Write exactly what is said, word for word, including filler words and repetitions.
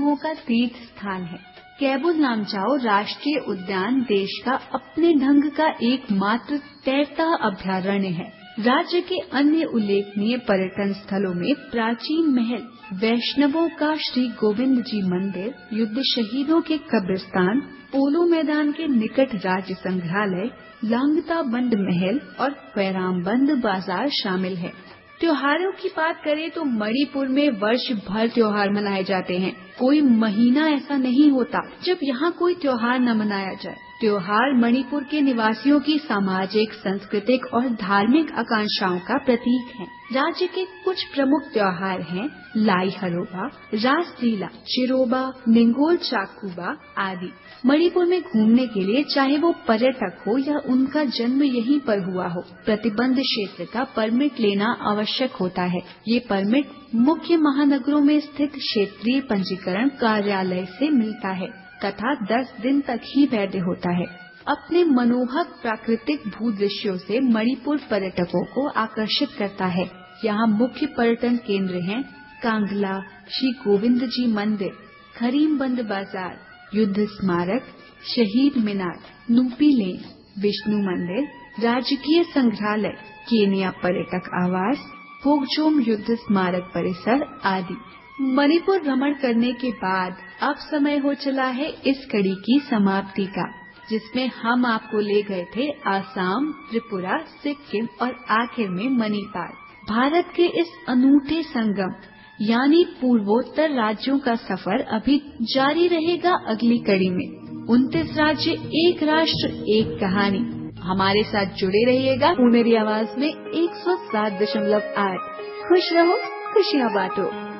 वैष्णवों का तीर्थ स्थान है। केबुल लामचाओ राष्ट्रीय उद्यान देश का अपने ढंग का एकमात्र तैरता अभयारण्य है। राज्य के अन्य उल्लेखनीय पर्यटन स्थलों में प्राचीन महल, वैष्णवों का श्री गोविंद जी मंदिर, युद्ध शहीदों के कब्रिस्तान, पोलो मैदान के निकट राज्य संग्रहालय, लांगता बंद महल और पैरामबंद बाजार शामिल है। त्योहारों की बात करें तो मणिपुर में वर्ष भर त्योहार मनाए जाते हैं। कोई महीना ऐसा नहीं होता जब यहाँ कोई त्योहार न मनाया जाए। त्योहार मणिपुर के निवासियों की सामाजिक, सांस्कृतिक और धार्मिक आकांक्षाओं का प्रतीक हैं। राज्य के कुछ प्रमुख त्योहार हैं लाई हरोबा, रासलीला, चिरोबा, निंगोल चाकुबा आदि। मणिपुर में घूमने के लिए चाहे वो पर्यटक हो या उनका जन्म यहीं पर हुआ हो, प्रतिबंध क्षेत्र का परमिट लेना आवश्यक होता है। ये परमिट मुख्य महानगरों में स्थित क्षेत्रीय पंजीकरण कार्यालय से मिलता है तथा दस दिन तक ही वैध होता है। अपने मनोहर प्राकृतिक भूदृश्यों से मणिपुर पर्यटकों को आकर्षित करता है। यहाँ मुख्य पर्यटन केंद्र हैं कांगला, श्री गोविंद जी मंदिर, करीमबंद बाजार, युद्ध स्मारक, शहीद मीनार, नूपी लेन, विष्णु मंदिर, राजकीय संग्रहालय, केनिया पर्यटक आवास, पोगजोम युद्ध स्मारक परिसर आदि। मणिपुर भ्रमण करने के बाद अब समय हो चला है इस कड़ी की समाप्ति का, जिसमें हम आपको ले गए थे आसाम, त्रिपुरा, सिक्किम और आखिर में मणिपाल। भारत के इस अनूठे संगम यानी पूर्वोत्तर राज्यों का सफर अभी जारी रहेगा अगली कड़ी में। उनतीस राज्य, एक राष्ट्र, एक कहानी। हमारे साथ जुड़े रहिएगा मेरी आवाज में एक सौ सात दशमलव आठ। खुश रहो, खुशियाँ बांटो।